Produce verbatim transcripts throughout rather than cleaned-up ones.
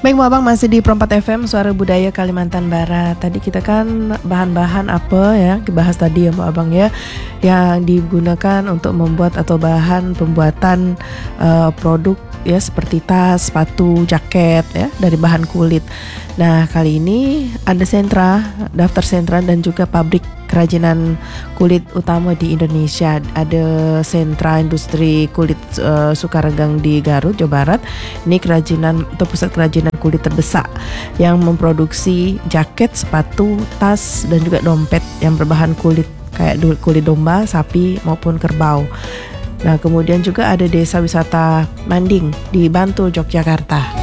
Baik, Mau Abang masih di Perempat F M, Suara Budaya Kalimantan Barat. Tadi kita kan bahan-bahan apa ya, dibahas tadi ya Mau Abang ya, yang digunakan untuk membuat atau bahan pembuatan uh, produk ya seperti tas, sepatu, jaket ya dari bahan kulit. Nah, kali ini ada sentra, daftar sentra dan juga pabrik kerajinan kulit utama di Indonesia. Ada sentra industri kulit uh, Sukaregang di Garut, Jawa Barat. Ini kerajinan atau pusat kerajinan kulit terbesar yang memproduksi jaket, sepatu, tas dan juga dompet yang berbahan kulit kayak kulit domba, sapi maupun kerbau. Nah, kemudian juga ada desa wisata Manding di Bantul, Yogyakarta.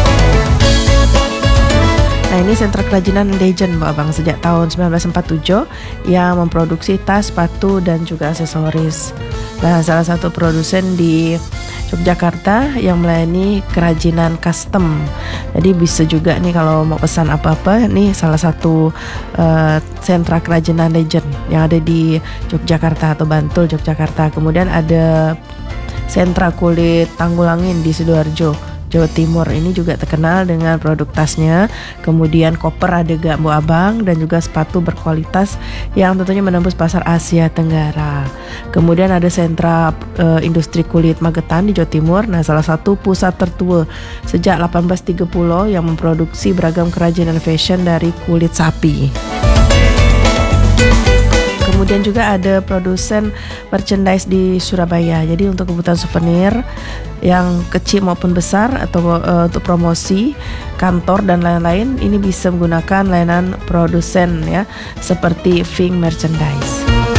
Nah, ini sentra kerajinan legend Mbak Abang sejak tahun sembilan belas empat puluh tujuh yang memproduksi tas, sepatu dan juga aksesoris. Nah, salah satu produsen di Yogyakarta yang melayani kerajinan custom. Jadi bisa juga nih kalau mau pesan apa-apa, nih salah satu uh, sentra kerajinan legend yang ada di Yogyakarta atau Bantul, Yogyakarta. Kemudian ada sentra kulit Tanggulangin di Sidoarjo, Jawa Timur. Ini juga terkenal dengan produk tasnya. Kemudian koper ada gak Bu Abang, dan juga sepatu berkualitas yang tentunya menembus pasar Asia Tenggara. Kemudian ada sentra e, industri kulit Magetan di Jawa Timur. Nah, salah satu pusat tertua sejak delapan belas tiga puluh yang memproduksi beragam kerajinan fashion dari kulit sapi. Kemudian juga ada produsen merchandise di Surabaya. Jadi untuk kebutuhan souvenir yang kecil maupun besar atau uh, untuk promosi kantor dan lain-lain, ini bisa menggunakan layanan produsen ya seperti Fing Merchandise.